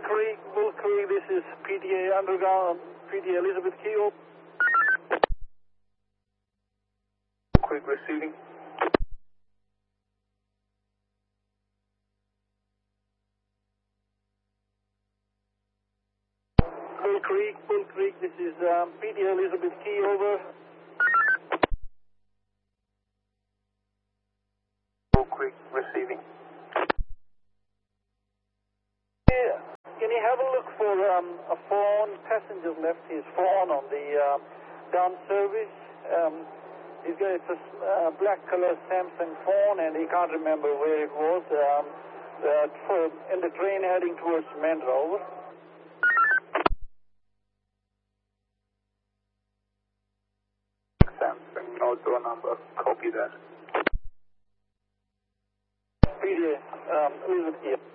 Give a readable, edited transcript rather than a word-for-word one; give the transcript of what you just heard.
Bull Creek, this is PTA Underground, PTA Elizabeth Key. Creek receiving. Bull Creek, this is PTA Elizabeth Key, over. Bull Creek receiving. Can you have a look for a phone? Passenger left his phone on the down service. It's a black color Samsung phone, and he can't remember where it was. In the train heading towards Mandra, over. Samsung, no door number. Copy that. PJ, Elizabeth here.